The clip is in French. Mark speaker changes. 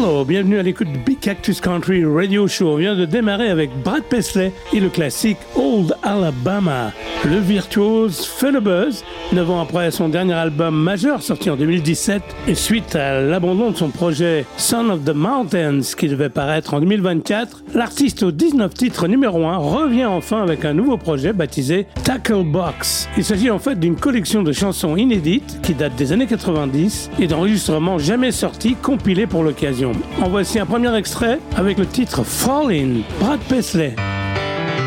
Speaker 1: Hello, bienvenue à l'écoute du Big Cactus Country Radio Show. On vient de démarrer avec Brad Paisley et le classique Old Alabama. Le virtuose fait le buzz 9 ans après son dernier album majeur sorti en 2017 et suite à l'abandon de son projet Son of the Mountains qui devait paraître en 2024, l'artiste aux 19 titres numéro 1 revient enfin avec un nouveau projet baptisé Tackle Box. Il s'agit en fait d'une collection de chansons inédites qui datent des années 90 et d'enregistrements jamais sortis compilés pour l'occasion. En voici un premier extrait avec le titre Fallin', Brad Paisley.